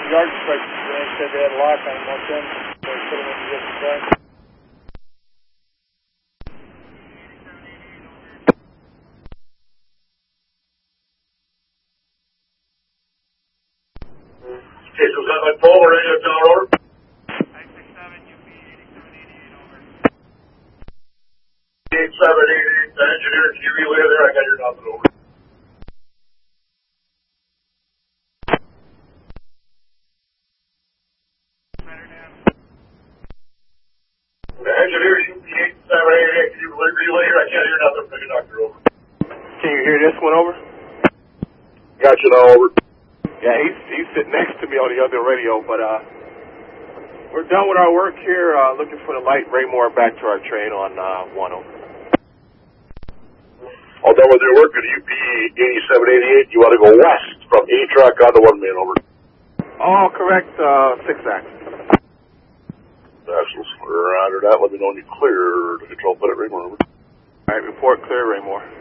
yard inspection. They said they had a lock on them, no pin. So I put them in the other side. Okay, so is that my phone or radio tower over? I-67 UP 8788 over. 8788, the engineer, can you relay there? I got your nothing over. Better now. The engineer, UP 8788, can you relay here? I can't hear nothing from the conductor over. Can you hear this one over? Got you now over. Yeah, he's sitting next to me on the other radio, but we're done with our work here, looking for the light Raymore back to our train on 10. All done with your work at UP 8788. You want to go west from A-Track on to 1 main over. Oh, correct, 6-axis. That's roger that. Let me know when you clear the control put at Raymore over. All right, report clear, Raymore.